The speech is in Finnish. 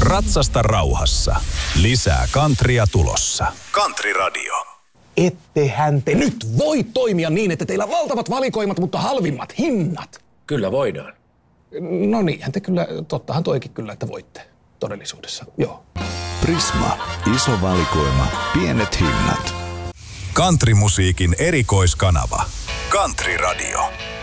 Ratsasta rauhassa. Lisää countrya tulossa. Country Radio. Ettehän te nyt voi toimia niin, että teillä on valtavat valikoimat, mutta halvimmat hinnat. Kyllä voidaan. No niinhän te kyllä, tottahan toikin kyllä, että voitte todellisuudessa, joo. Prisma. Iso valikoima. Pienet hinnat. Countrymusiikin erikoiskanava. Country Radio.